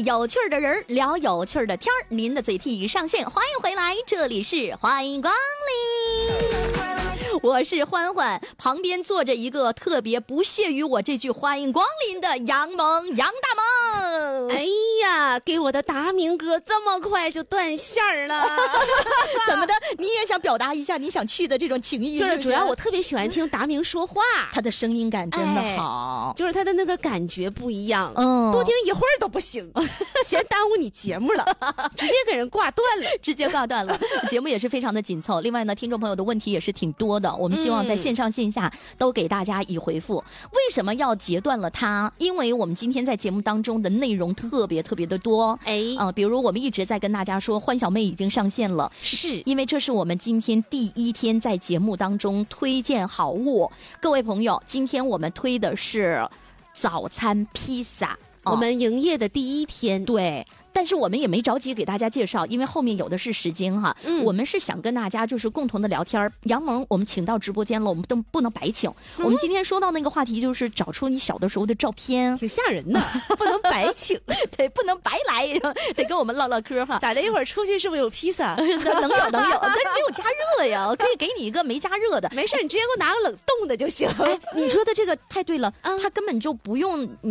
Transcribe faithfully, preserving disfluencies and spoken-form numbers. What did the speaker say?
替有趣的人聊有趣的天儿，您的嘴替上线，欢迎回来，这里是欢迎光临，我是欢欢，旁边坐着一个特别不屑于我这句欢迎光临的杨萌，杨大萌。 哎呀，给我的达明哥这么快就断线儿了怎么的？你也想表达一下你想去的这种情谊？ 就是主要我特别喜欢听达明说话， 他的声音感真的好， 哎、就是他的那个感觉不一样， 嗯， 多听一会儿都不行，嫌耽误你节目了，直接给人挂断了， 直接挂断了。节目也是非常的紧凑，另外呢，听众朋友的问题也是挺多的，我们希望在线上线下都给大家以回复。嗯、为什么要截断了它？因为我们今天在节目当中的内容特别特别的多，哎，啊、呃，比如我们一直在跟大家说，欢小妹已经上线了， 是因为这是我们今天第一天在节目当中推荐好物。各位朋友，今天我们推的是早餐披萨， 我们营业的第一天， 对。但是我们也没着急给大家介绍，因为后面有的是时间哈。嗯，我们是想跟大家就是共同的聊天。杨萌，我们请到直播间了，我们都不能白请。嗯、我们今天说到那个话题，就是找出你小的时候的照片， 挺吓人的，不能白请， 对，不能白来，得跟我们唠唠嗑哈。 咋的？一会儿出去是不是有披萨？ 能有能有，但是没有加热呀，我可以给你一个没加热的。 没事，你直接给我拿个冷冻的就行。 哎，你说的这个太对了，嗯、他根本就不用。